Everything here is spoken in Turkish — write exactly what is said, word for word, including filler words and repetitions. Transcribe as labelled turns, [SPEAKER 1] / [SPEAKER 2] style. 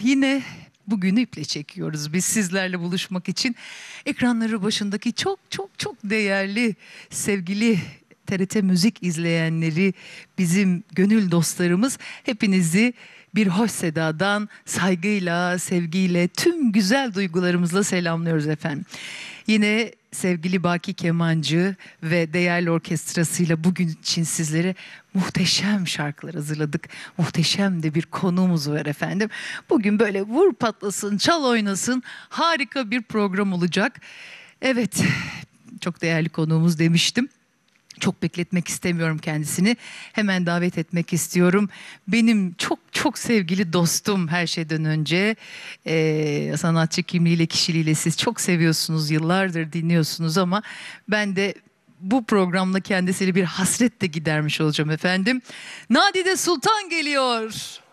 [SPEAKER 1] Yine bugünü iple çekiyoruz biz sizlerle buluşmak için. Ekranları başındaki çok çok çok değerli, sevgili T R T Müzik izleyenleri, bizim gönül dostlarımız, hepinizi bir hoş sedadan saygıyla, sevgiyle, tüm güzel duygularımızla selamlıyoruz efendim. Yine sevgili Baki Kemancı ve değerli orkestrasıyla bugün için sizlere muhteşem şarkılar hazırladık. Muhteşem de bir konuğumuz var efendim. Bugün böyle vur patlasın, çal oynasın, harika bir program olacak. Evet, çok değerli konuğumuz demiştim. Çok bekletmek istemiyorum kendisini. Hemen davet etmek istiyorum. Benim çok çok sevgili dostum her şeyden önce. Ee, sanatçı kimliğiyle, kişiliğiyle siz çok seviyorsunuz, yıllardır dinliyorsunuz ama ben de bu programla kendisiyle bir hasret de gidermiş olacağım efendim. Nadide Sultan geliyor.